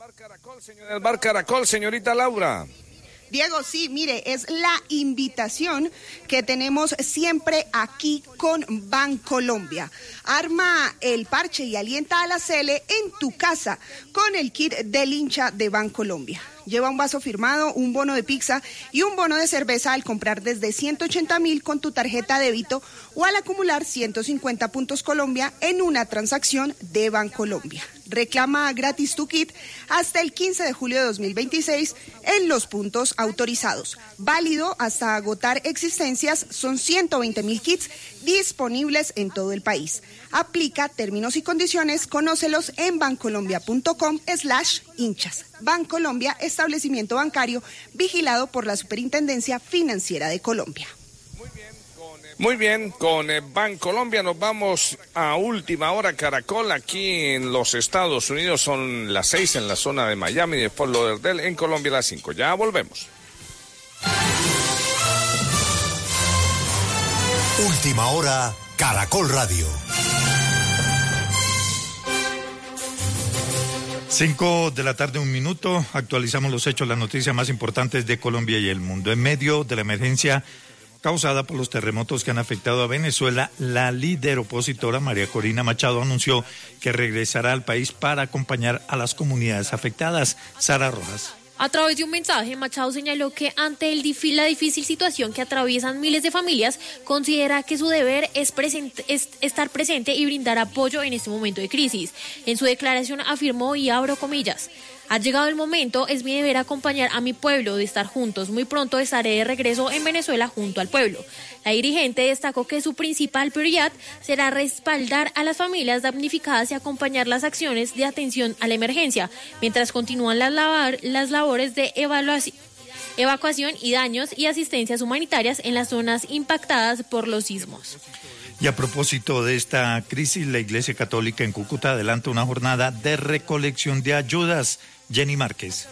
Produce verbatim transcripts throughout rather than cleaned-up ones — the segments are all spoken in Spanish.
Bar Caracol, señora del Bar Caracol, señorita Laura. Diego, sí, mire, es la invitación que tenemos siempre aquí con Bancolombia. Arma el parche y alienta a la Cele en tu casa con el kit del hincha de Bancolombia. Lleva un vaso firmado, un bono de pizza y un bono de cerveza al comprar desde ciento ochenta mil con tu tarjeta débito o al acumular ciento cincuenta puntos Colombia en una transacción de Bancolombia. Reclama gratis tu kit hasta el quince de julio de dos mil veintiséis en los puntos autorizados. Válido hasta agotar existencias, son ciento veinte mil kits disponibles en todo el país. Aplica términos y condiciones, conócelos en bancolombia.com slash hinchas. Bancolombia, establecimiento bancario vigilado por la Superintendencia Financiera de Colombia. Muy bien, con eh, Bancolombia nos vamos a última hora Caracol. Aquí en los Estados Unidos son las seis en la zona de Miami, de Fort Lauderdale, en Colombia las cinco. Ya volvemos. Última hora, Caracol Radio. Cinco de la tarde, un minuto. Actualizamos los hechos, las noticias más importantes de Colombia y el mundo. En medio de la emergencia causada por los terremotos que han afectado a Venezuela, la líder opositora María Corina Machado anunció que regresará al país para acompañar a las comunidades afectadas. Sara Rojas. A través de un mensaje, Machado señaló que ante el difí- la difícil situación que atraviesan miles de familias, considera que su deber es, present- es estar presente y brindar apoyo en este momento de crisis. En su declaración afirmó, y abro comillas, ha llegado el momento, es mi deber acompañar a mi pueblo, de estar juntos. Muy pronto estaré de regreso en Venezuela junto al pueblo. La dirigente destacó que su principal prioridad será respaldar a las familias damnificadas y acompañar las acciones de atención a la emergencia, mientras continúan las, lavar, las labores de evaluación, evacuación y daños y asistencias humanitarias en las zonas impactadas por los sismos. Y a propósito de esta crisis, la Iglesia Católica en Cúcuta adelanta una jornada de recolección de ayudas. Jenny Márquez.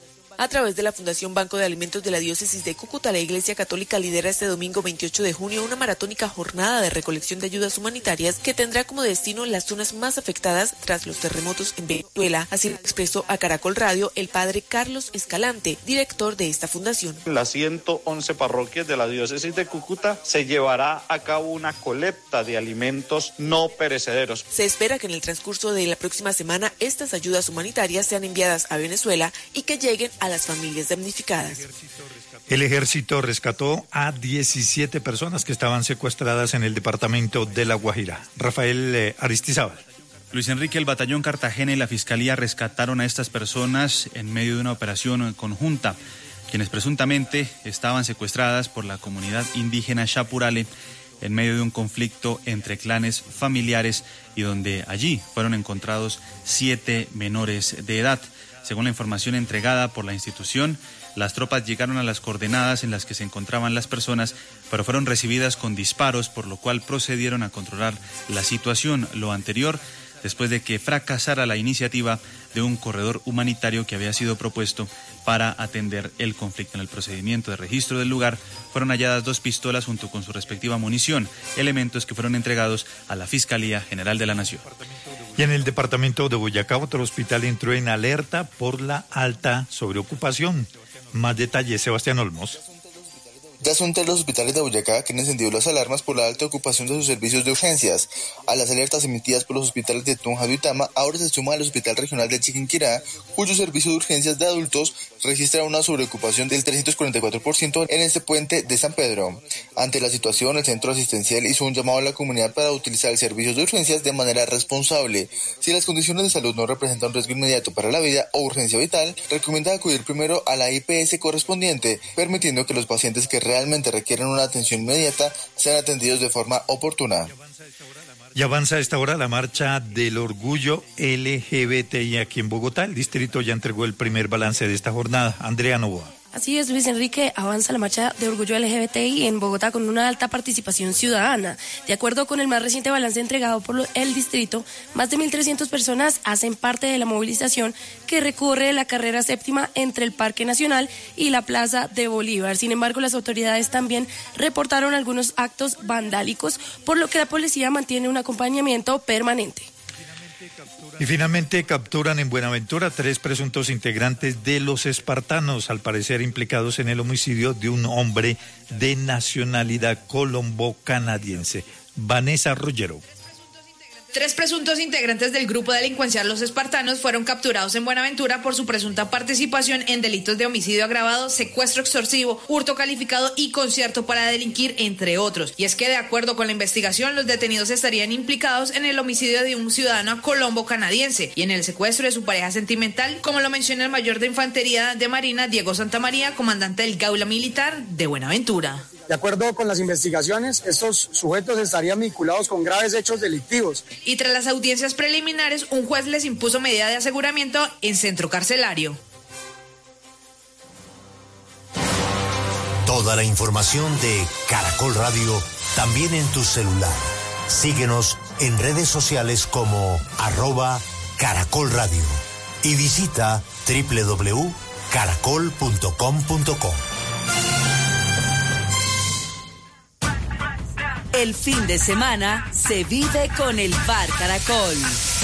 A través de la Fundación Banco de Alimentos de la Diócesis de Cúcuta, la Iglesia Católica lidera este domingo veintiocho de junio una maratónica jornada de recolección de ayudas humanitarias que tendrá como destino las zonas más afectadas tras los terremotos en Venezuela. Así lo expresó a Caracol Radio el padre Carlos Escalante, director de esta fundación. En las ciento once parroquias de la Diócesis de Cúcuta se llevará a cabo una colecta de alimentos no perecederos. Se espera que en el transcurso de la próxima semana estas ayudas humanitarias sean enviadas a Venezuela y que lleguen a las familias damnificadas. El ejército rescató a diecisiete personas que estaban secuestradas en el departamento de La Guajira. Rafael eh, Aristizábal. Luis Enrique, el batallón Cartagena y la Fiscalía rescataron a estas personas en medio de una operación conjunta, quienes presuntamente estaban secuestradas por la comunidad indígena Chapurale en medio de un conflicto entre clanes familiares y donde allí fueron encontrados siete menores de edad. Según la información entregada por la institución, las tropas llegaron a las coordenadas en las que se encontraban las personas, pero fueron recibidas con disparos, por lo cual procedieron a controlar la situación. Lo anterior, después de que fracasara la iniciativa de un corredor humanitario que había sido propuesto para atender el conflicto. En el procedimiento de registro del lugar fueron halladas dos pistolas junto con su respectiva munición, elementos que fueron entregados a la Fiscalía General de la Nación. Y en el departamento de Boyacá, otro hospital entró en alerta por la alta sobreocupación. Más detalles, Sebastián Olmos. Ya son tres los hospitales de Boyacá que han encendido las alarmas por la alta ocupación de sus servicios de urgencias. A las alertas emitidas por los hospitales de Tunja y Uitama, ahora se suma el Hospital Regional de Chiquinquirá, cuyo servicio de urgencias de adultos registra una sobreocupación del trescientos cuarenta y cuatro por ciento en este puente de San Pedro. Ante la situación, el centro asistencial hizo un llamado a la comunidad para utilizar el servicio de urgencias de manera responsable. Si las condiciones de salud no representan un riesgo inmediato para la vida o urgencia vital, recomienda acudir primero a la I P S correspondiente, permitiendo que los pacientes que realmente requieren una atención inmediata sean atendidos de forma oportuna. Y avanza a esta hora la marcha del orgullo L G B T I aquí en Bogotá. El distrito ya entregó el primer balance de esta jornada. Andrea Novoa. Así es, Luis Enrique, avanza la marcha de orgullo L G B T I en Bogotá con una alta participación ciudadana. De acuerdo con el más reciente balance entregado por el distrito, más de mil trescientas personas hacen parte de la movilización que recorre la carrera séptima entre el Parque Nacional y la Plaza de Bolívar. Sin embargo, las autoridades también reportaron algunos actos vandálicos, por lo que la policía mantiene un acompañamiento permanente. Y finalmente capturan en Buenaventura tres presuntos integrantes de los espartanos, al parecer implicados en el homicidio de un hombre de nacionalidad colombo-canadiense. Vanessa Rollero. Tres presuntos integrantes del grupo delincuencial Los Espartanos fueron capturados en Buenaventura por su presunta participación en delitos de homicidio agravado, secuestro extorsivo, hurto calificado y concierto para delinquir, entre otros. Y es que, de acuerdo con la investigación, los detenidos estarían implicados en el homicidio de un ciudadano colombo-canadiense y en el secuestro de su pareja sentimental, como lo menciona el mayor de Infantería de Marina, Diego Santamaría, comandante del Gaula Militar de Buenaventura. De acuerdo con las investigaciones, estos sujetos estarían vinculados con graves hechos delictivos. Y tras las audiencias preliminares, un juez les impuso medida de aseguramiento en centro carcelario. Toda la información de Caracol Radio también en tu celular. Síguenos en redes sociales como arroba Caracol Radio y visita doble u doble u doble u punto caracol punto com punto co. El fin de semana se vive con el Bar Caracol.